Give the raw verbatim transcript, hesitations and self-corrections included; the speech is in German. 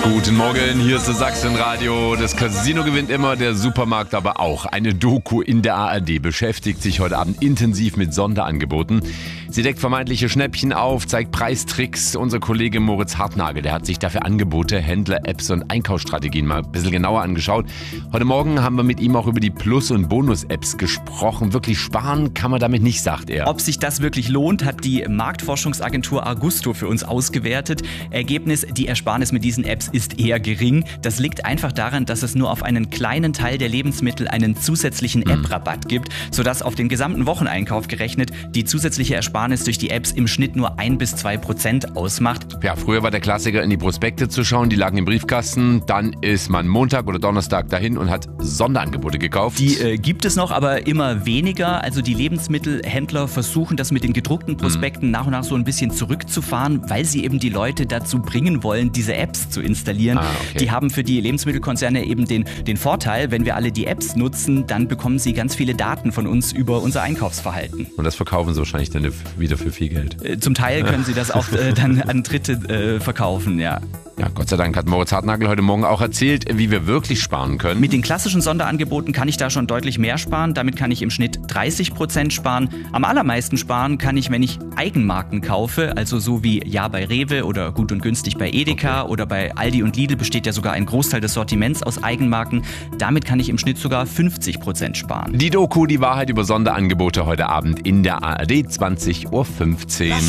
Guten Morgen, hier ist das Sachsenradio. Das Casino gewinnt immer, der Supermarkt aber auch. Eine Doku in der A R D beschäftigt sich heute Abend intensiv mit Sonderangeboten. Sie deckt vermeintliche Schnäppchen auf, zeigt Preistricks. Unser Kollege Moritz Hartnagel, der hat sich dafür Angebote, Händler, Apps und Einkaufsstrategien mal ein bisschen genauer angeschaut. Heute Morgen haben wir mit ihm auch über die Plus- und Bonus-Apps gesprochen. Wirklich sparen kann man damit nicht, sagt er. Ob sich das wirklich lohnt, hat die Marktforschungsagentur Agusto für uns ausgewertet. Ergebnis, die Ersparnis mit diesen Apps ist eher gering. Das liegt einfach daran, dass es nur auf einen kleinen Teil der Lebensmittel einen zusätzlichen App-Rabatt gibt, sodass auf den gesamten Wocheneinkauf gerechnet die zusätzliche Ersparnis durch die Apps im Schnitt nur ein bis zwei Prozent ausmacht. Ja, früher war der Klassiker, in die Prospekte zu schauen, die lagen im Briefkasten. Dann ist man Montag oder Donnerstag dahin und hat Sonderangebote gekauft. Die äh, gibt es noch, aber immer weniger. Also die Lebensmittelhändler versuchen das mit den gedruckten Prospekten mhm. nach und nach so ein bisschen zurückzufahren, weil sie eben die Leute dazu bringen wollen, diese Apps zu installieren. Ah, okay. Die haben für die Lebensmittelkonzerne eben den, den Vorteil, wenn wir alle die Apps nutzen, dann bekommen sie ganz viele Daten von uns über unser Einkaufsverhalten. Und das verkaufen sie wahrscheinlich dann wieder für viel Geld. Äh, zum Teil können sie das auch äh, dann an Dritte äh, verkaufen, ja. Ja, Gott sei Dank hat Moritz Hartnagel heute Morgen auch erzählt, wie wir wirklich sparen können. Mit den klassischen Sonderangeboten kann ich da schon deutlich mehr sparen. Damit kann ich im Schnitt dreißig Prozent sparen. Am allermeisten sparen kann ich, wenn ich Eigenmarken kaufe, also so wie Ja bei Rewe oder Gut und Günstig bei Edeka okay. oder bei Aldi und Lidl besteht ja sogar ein Großteil des Sortiments aus Eigenmarken. Damit kann ich im Schnitt sogar fünfzig Prozent sparen. Die Doku, die Wahrheit über Sonderangebote heute Abend in der A R D, zwanzig Uhr fünfzehn.